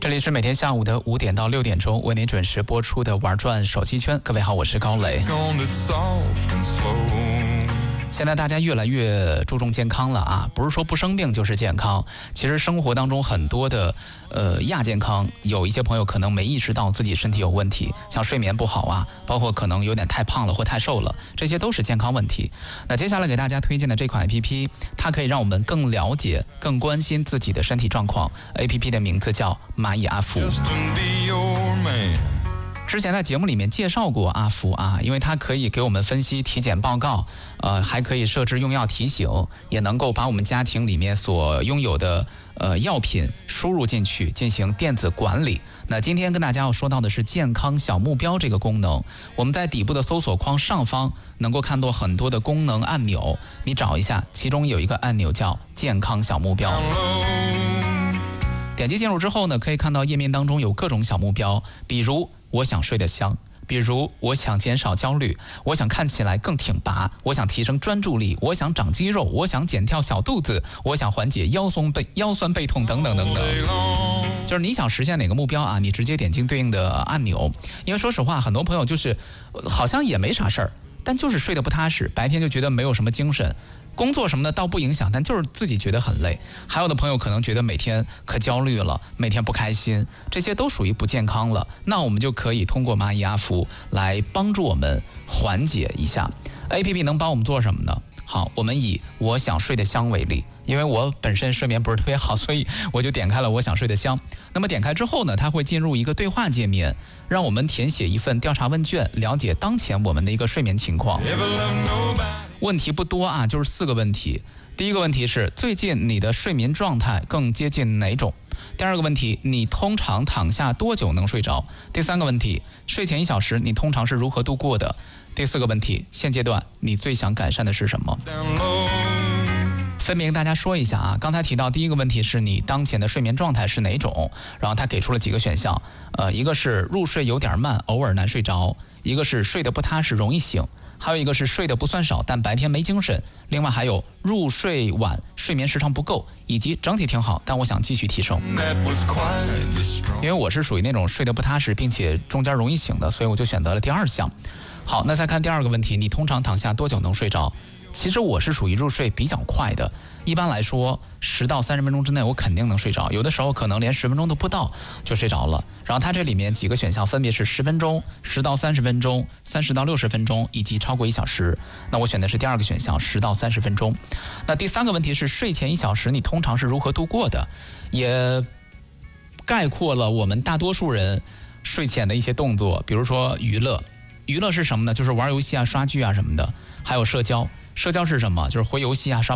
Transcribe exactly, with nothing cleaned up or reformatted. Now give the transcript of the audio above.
这里是每天下午的五点到六点钟为您准时播出的玩转手机圈。各位好，我是高磊。现在大家越来越注重健康了啊，不是说不生病就是健康。其实生活当中很多的呃亚健康，有一些朋友可能没意识到自己身体有问题，像睡眠不好啊，包括可能有点太胖了或太瘦了，这些都是健康问题。那接下来给大家推荐的这款 A P P， 它可以让我们更了解、更关心自己的身体状况。A P P 的名字叫蚂蚁阿福。之前在节目里面介绍过阿福啊，因为它可以给我们分析体检报告，呃，还可以设置用药提醒，也能够把我们家庭里面所拥有的呃药品输入进去进行电子管理。那今天跟大家要说到的是健康小目标这个功能。我们在底部的搜索框上方能够看到很多的功能按钮，你找一下，其中有一个按钮叫健康小目标。点击进入之后呢，可以看到页面当中有各种小目标，比如我想睡得香，比如我想减少焦虑，我想看起来更挺拔，我想提升专注力，我想长肌肉，我想减掉小肚子，我想缓解腰酸背腰酸背痛等等等等。就是你想实现哪个目标啊，你直接点进对应的按钮。因为说实话，很多朋友就是好像也没啥事儿，但就是睡得不踏实，白天就觉得没有什么精神。工作什么的倒不影响，但就是自己觉得很累。还有的朋友可能觉得每天可焦虑了，每天不开心，这些都属于不健康了。那我们就可以通过蚂蚁阿福来帮助我们缓解一下。A P P 能帮我们做什么呢？好，我们以我想睡得香为例，因为我本身睡眠不是特别好，所以我就点开了我想睡得香。那么点开之后呢，它会进入一个对话界面，让我们填写一份调查问卷，了解当前我们的一个睡眠情况。问题不多啊，就是四个问题。第一个问题是最近你的睡眠状态更接近哪种？第二个问题，你通常躺下多久能睡着？第三个问题，睡前一小时你通常是如何度过的？第四个问题，现阶段你最想改善的是什么？分别跟大家说一下啊。刚才提到第一个问题是你当前的睡眠状态是哪种，然后他给出了几个选项，呃，一个是入睡有点慢，偶尔难睡着；一个是睡得不踏实，容易醒；还有一个是睡得不算少，但白天没精神；另外还有入睡晚，睡眠时长不够，以及整体挺好，但我想继续提升。因为我是属于那种睡得不踏实，并且中间容易醒的，所以我就选择了第二项。好，那再看第二个问题，你通常躺下多久能睡着？其实我是属于入睡比较快的，一般来说十到三十分钟之内我肯定能睡着，有的时候可能连十分钟都不到就睡着了。然后它这里面几个选项分别是十分钟、十到三十分钟、三十到六十分钟以及超过一小时。那我选的是第二个选项，十到三十分钟。那第三个问题是睡前一小时你通常是如何度过的，也概括了我们大多数人睡前的一些动作，比如说娱乐。娱乐是什么呢？就是玩游戏啊、刷剧啊什么的，还有社交。社交是什么？就是回游戏啊、刷